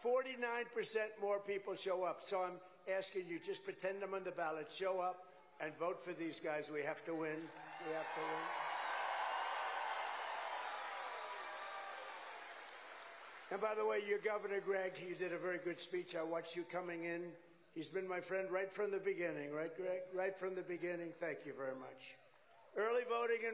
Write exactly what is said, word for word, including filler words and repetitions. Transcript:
forty-nine percent more people show up. So I'm asking you, just pretend I'm on the ballot, show up and vote for these guys. We have to win. We have to win. And by the way, your Governor Greg, you did a very good speech. I watched you coming in. He's been my friend right from the beginning, right, Greg? Right from the beginning. Thank you very much. Early voting in